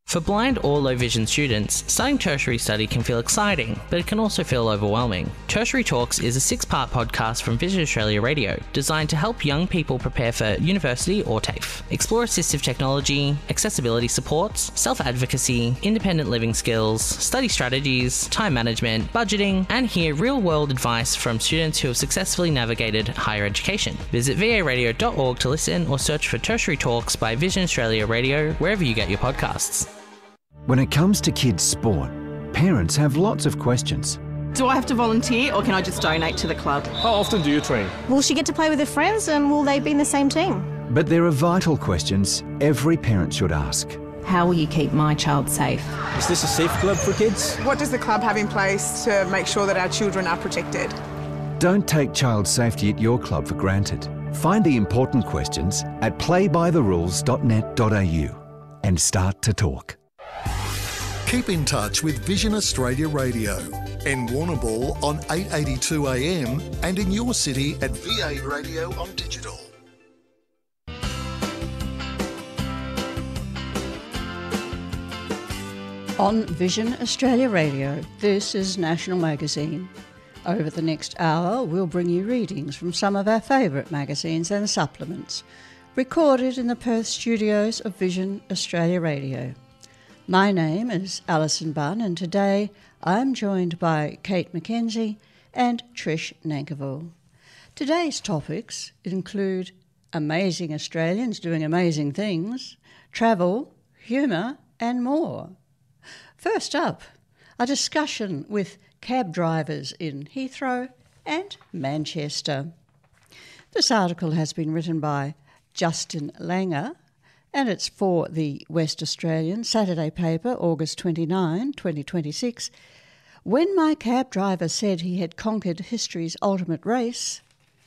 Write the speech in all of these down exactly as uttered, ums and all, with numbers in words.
For blind or low vision students, starting tertiary study can feel exciting, but it can also feel overwhelming. Tertiary Talks is a six-part podcast from Vision Australia Radio, designed to help young people prepare for university or TAFE. Explore assistive technology, accessibility supports, self-advocacy, independent living skills, study strategies, time management, budgeting, and hear real-world advice from students who have successfully navigated higher education. Visit v a radio dot org to listen or search for Tertiary Talks by Vision Australia Radio wherever you get your podcasts. When it comes to kids' sport, parents have lots of questions. Do I have to volunteer or can I just donate to the club? How often do you train? Will she get to play with her friends and will they be in the same team? But there are vital questions every parent should ask. How will you keep my child safe? Is this a safe club for kids? What does the club have in place to make sure that our children are protected? Don't take child safety at your club for granted. Find the important questions at play by the rules dot net dot a u and start to talk. Keep in touch with Vision Australia Radio in Warrnambool on eight eighty-two A M and in your city at V A Radio on digital. On Vision Australia Radio, this is National Magazine. Over the next hour, we'll bring you readings from some of our favourite magazines and supplements, recorded in the Perth studios of Vision Australia Radio. My name is Alison Bunn, and today I'm joined by Kate McKenzie and Trish Nankivell. Today's topics include amazing Australians doing amazing things, travel, humour and more. First up, a discussion with cab drivers in Heathrow and Manchester. This article has been written by Justin Langer, and it's for the West Australian Saturday paper, August twenty-ninth, twenty twenty-six. When my cab driver said he had conquered history's ultimate race,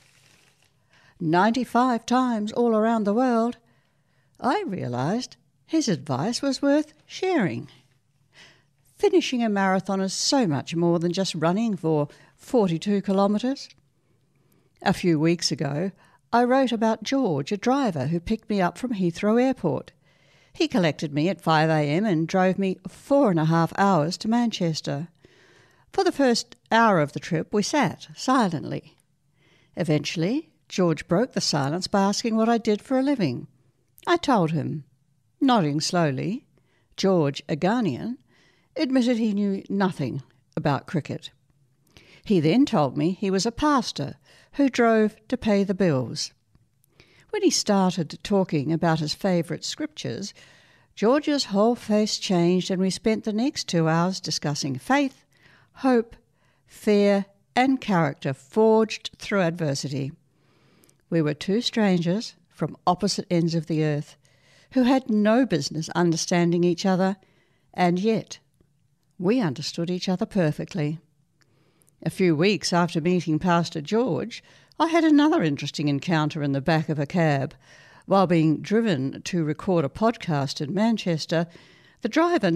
ninety-five times all around the world, I realised his advice was worth sharing. Finishing a marathon is so much more than just running for forty-two kilometres. A few weeks ago, I wrote about George, a driver who picked me up from Heathrow Airport. He collected me at five a m and drove me four and a half hours to Manchester. For the first hour of the trip, we sat silently. Eventually, George broke the silence by asking what I did for a living. I told him. Nodding slowly, George, a Ghanaian, admitted he knew nothing about cricket. He then told me he was a pastor who drove to pay the bills. When he started talking about his favourite scriptures, George's whole face changed and we spent the next two hours discussing faith, hope, fear and character forged through adversity. We were two strangers from opposite ends of the earth who had no business understanding each other, and yet we understood each other perfectly. A few weeks after meeting Pastor George, I had another interesting encounter in the back of a cab. While being driven to record a podcast in Manchester, the driver